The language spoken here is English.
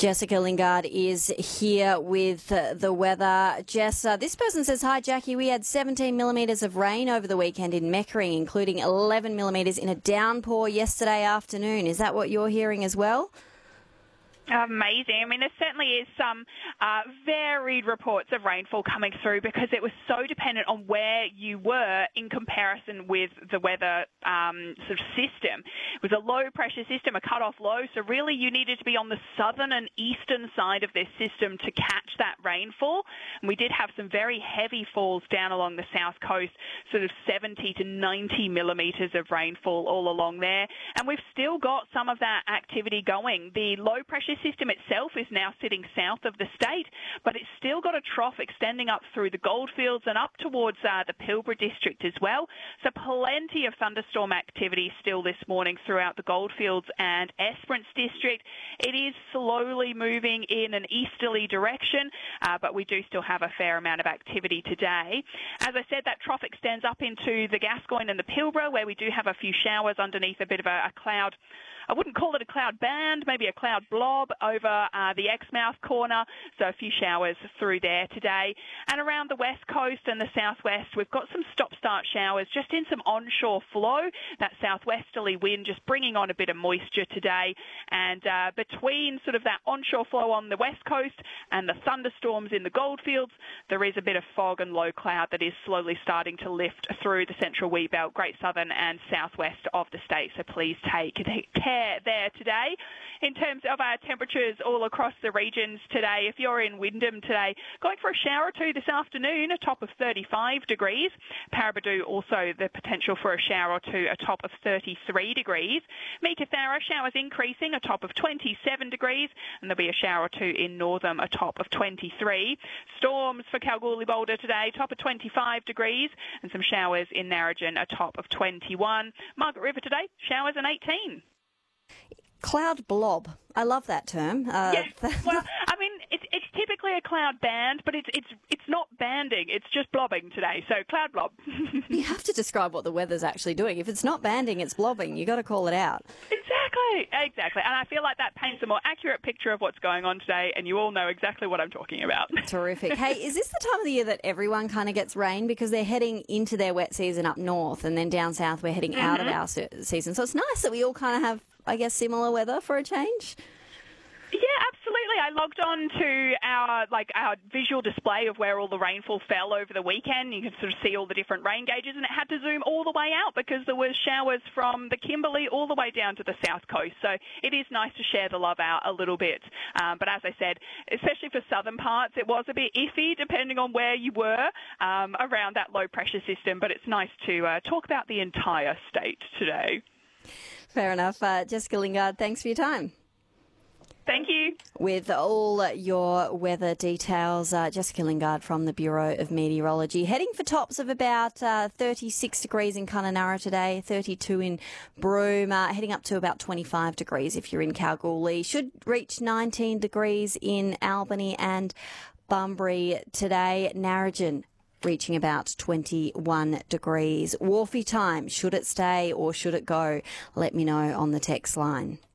Jessica Lingard is here with the weather. Jess, this person says, hi, Jackie. We had 17 millimetres of rain over the weekend in Meckering, including 11 millimetres in a downpour yesterday afternoon. Is that what you're hearing as well? Amazing. I mean, there certainly is some varied reports of rainfall coming through because it was so dependent on where you were in comparison with the weather sort of system. It was a low-pressure system, a cut-off low, so really you needed to be on the southern and eastern side of this system to catch that rainfall. And we did have some very heavy falls down along the south coast, sort of 70 to 90 millimetres of rainfall all along there. And we've still got some of that activity going. The low-pressure system itself is now sitting south of the state, but it's still got a trough extending up through the Goldfields and up towards the Pilbara district as well. So plenty of thunderstorm activity still this morning throughout the Goldfields and Esperance district. It is slowly moving in an easterly direction, but we do still have a fair amount of activity today. As I said, that trough extends up into the Gascoyne and the Pilbara, where we do have a few showers underneath a bit of a cloud. I wouldn't call it a cloud band, maybe a cloud blob over the Exmouth corner, so a few showers through there today. And around the west coast and the southwest, we've got some stop-start showers just in some onshore flow, that southwesterly wind just bringing on a bit of moisture today. And between sort of that onshore flow on the west coast and the thunderstorms in the Goldfields, there is a bit of fog and low cloud that is slowly starting to lift through the central wheat belt, Great Southern and southwest of the state, so please take care there today. In terms of our temperatures all across the regions today, if you're in Wyndham today, going for a shower or two this afternoon, a top of 35 degrees. Paraburdoo also the potential for a shower or two, a top of 33 degrees. Meekatharra, showers increasing, a top of 27 degrees, and there'll be a shower or two in Northam, a top of 23. Storms for Kalgoorlie Boulder today, top of 25 degrees, and some showers in Narrogin, a top of 21. Margaret River today, showers and 18. Cloud blob. I love that term. Yes. Well, I mean, it's typically a cloud band, but it's not banding. It's just blobbing today. So cloud blob. You have to describe what the weather's actually doing. If it's not banding, it's blobbing. You got to call it out. Exactly. And I feel like that paints a more accurate picture of what's going on today, and you all know exactly what I'm talking about. Terrific. Hey, is this the time of the year that everyone kind of gets rain because they're heading into their wet season up north, and then down south we're heading out of our season? So it's nice that we all kind of have, I guess, similar weather for a change. Yeah, absolutely. I logged on to our visual display of where all the rainfall fell over the weekend. You could sort of see all the different rain gauges, and it had to zoom all the way out because there was showers from the Kimberley all the way down to the south coast. So it is nice to share the love out a little bit. But as I said, especially for southern parts, it was a bit iffy depending on where you were around that low pressure system. But it's nice to talk about the entire state today. Fair enough. Jessica Lingard, thanks for your time. Thank you. With all your weather details, Jessica Lingard from the Bureau of Meteorology. Heading for tops of about 36 degrees in Kununurra today, 32 in Broome, heading up to about 25 degrees if you're in Kalgoorlie. Should reach 19 degrees in Albany and Bunbury today. Narrogin reaching about 21 degrees. Wharfie time, should it stay or should it go? Let me know on the text line.